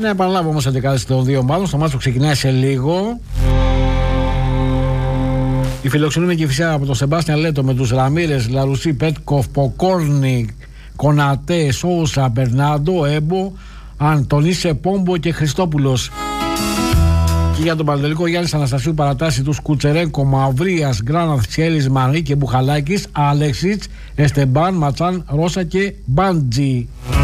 Να επαναλάβω όμως αντικάτες των δύο ομάδων. Στο μάτσο που ξεκινάει σε λίγο. Η φιλοξενούμε και φυσικά από τον Σεμπάστιαν Λέτο με τους Ραμίρες, Λαρουσί, Πέτκοφ, Ποκόρνη, Κονατέ, Σόουσα, Μπερνάντο, Έμπο, Αντωνίσε, Πόμπο και Χριστόπουλος. Και για τον Πανατολικό, Γιάννης Αναστασίου παρατάσσει τους Κουτσερέγκο, Μαυρίας, Γκράναθ, Τσιέλης, Μαρή και Μπουχαλάκης, Αλέξιτς, Εστεμπάν, Ματσάν, Ρώσα και Μπάντζι.